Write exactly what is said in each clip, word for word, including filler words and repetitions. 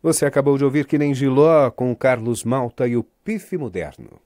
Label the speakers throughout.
Speaker 1: Você acabou de ouvir Que Nem Giló com o Carlos Malta e o Pife Moderno.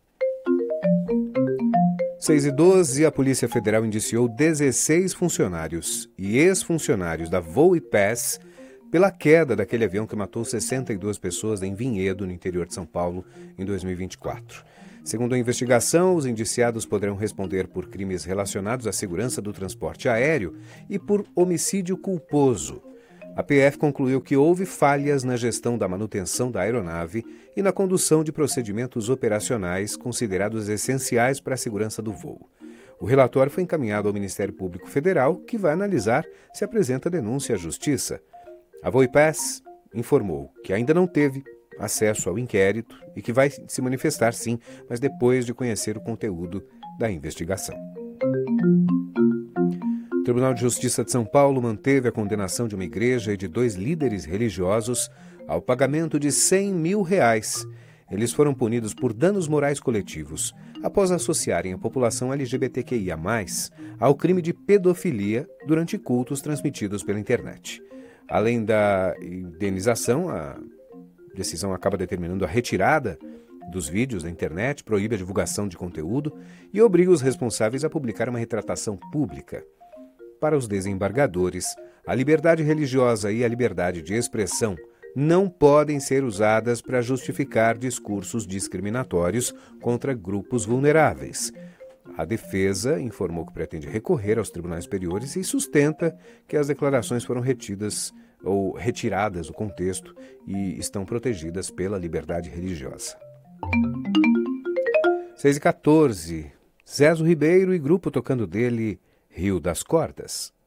Speaker 1: seis e doze, a Polícia Federal indiciou dezesseis funcionários e ex-funcionários da Voo e Pass pela queda daquele avião que matou sessenta e duas pessoas em Vinhedo, no interior de São Paulo, em dois mil e vinte e quatro. Segundo a investigação, os indiciados poderão responder por crimes relacionados à segurança do transporte aéreo e por homicídio culposo. A P F concluiu que houve falhas na gestão da manutenção da aeronave e na condução de procedimentos operacionais considerados essenciais para a segurança do voo. O relatório foi encaminhado ao Ministério Público Federal, que vai analisar se apresenta denúncia à Justiça. A Voipass informou que ainda não teve acesso ao inquérito e que vai se manifestar sim, mas depois de conhecer o conteúdo da investigação. O Tribunal de Justiça de São Paulo manteve a condenação de uma igreja e de dois líderes religiosos ao pagamento de cem mil reais. Eles foram punidos por danos morais coletivos após associarem a população L G B T Q I A mais, ao crime de pedofilia durante cultos transmitidos pela internet. Além da indenização, a decisão acaba determinando a retirada dos vídeos da internet, proíbe a divulgação de conteúdo e obriga os responsáveis a publicar uma retratação pública. Para os desembargadores, a liberdade religiosa e a liberdade de expressão não podem ser usadas para justificar discursos discriminatórios contra grupos vulneráveis. A defesa informou que pretende recorrer aos tribunais superiores e sustenta que as declarações foram retidas ou retiradas do contexto e estão protegidas pela liberdade religiosa. seis e quatorze. Zezo Ribeiro e grupo tocando dele Rio das Cordas.